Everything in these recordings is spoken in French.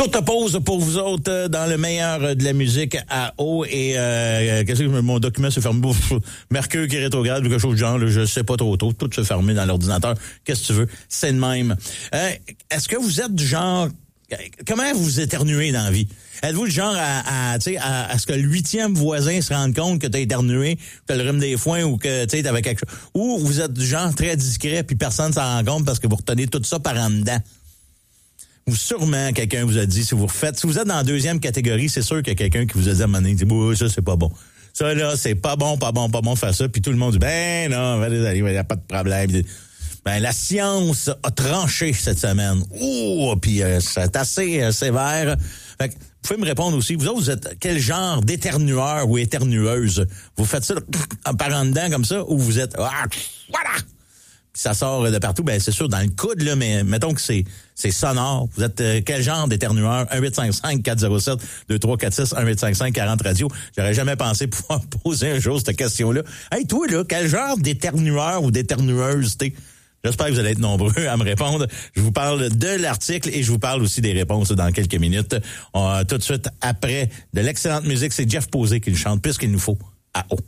Courte pause pour vous autres dans le meilleur de la musique à eau et qu'est-ce que mon document se ferme? Mercure qui est rétrograde ou quelque chose du genre, là, je sais pas trop tôt. Tout se ferme dans l'ordinateur. Qu'est-ce que tu veux? C'est de même. Est-ce que vous êtes du genre... Comment vous éternuez dans la vie? Êtes-vous le genre à ce que le 8e voisin se rende compte que t'as éternué, que t'as le rhume des foins ou que tu sais t'avais quelque chose? Ou vous êtes du genre très discret puis personne s'en rend compte parce que vous retenez tout ça par en dedans? Ou sûrement quelqu'un vous a dit, si vous êtes dans la deuxième catégorie, c'est sûr qu'il y a quelqu'un qui vous a dit à un moment donné, dit, ça c'est pas bon. Ça là, c'est pas bon de faire ça. Puis tout le monde dit, ben non, il n'y a pas de problème. Ben, la science a tranché cette semaine. Puis c'est assez sévère. Fait que, vous pouvez me répondre aussi. Vous autres, vous êtes quel genre d'éternueur ou éternueuse? Vous faites ça en parlant dedans comme ça ou vous êtes voilà? Puis ça sort de partout. Ben c'est sûr dans le coude là, mais mettons que c'est sonore. Vous êtes quel genre d'éternueur? 1-855-407-2346, 1-855-40 radio. J'aurais jamais pensé pouvoir poser un jour cette question-là. Hey, toi là, quel genre d'éternueur ou d'éternueuse t'es? J'espère que vous allez être nombreux à me répondre. Je vous parle de l'article et je vous parle aussi des réponses dans quelques minutes. Tout de suite après de l'excellente musique, c'est Jeff Posey qui le chante, puisqu'il nous faut à eau.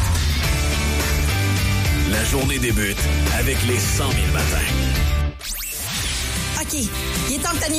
La journée débute avec les 100 000 matins. OK, il est temps que t'animes